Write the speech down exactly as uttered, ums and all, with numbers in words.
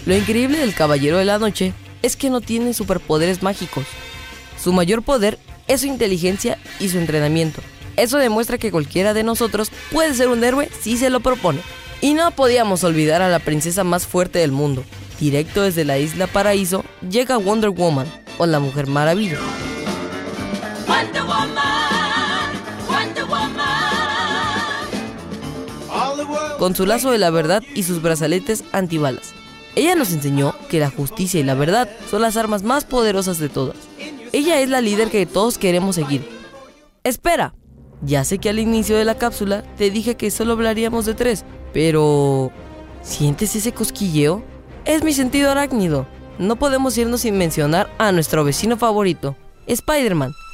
Lo increíble del Caballero de la Noche es que no tiene superpoderes mágicos. Su mayor poder es su inteligencia y su entrenamiento. Eso demuestra que cualquiera de nosotros puede ser un héroe si se lo propone. Y no podíamos olvidar a la princesa más fuerte del mundo. Directo desde la Isla Paraíso llega Wonder Woman, o la Mujer Maravilla. Wonder Woman, Wonder Woman. Con su lazo de la verdad y sus brazaletes antibalas. Ella nos enseñó que la justicia y la verdad son las armas más poderosas de todas. Ella es la líder que todos queremos seguir. Espera, ya sé que al inicio de la cápsula te dije que solo hablaríamos de tres, pero... ¿sientes ese cosquilleo? Es mi sentido arácnido. No podemos irnos sin mencionar a nuestro vecino favorito, Spider-Man.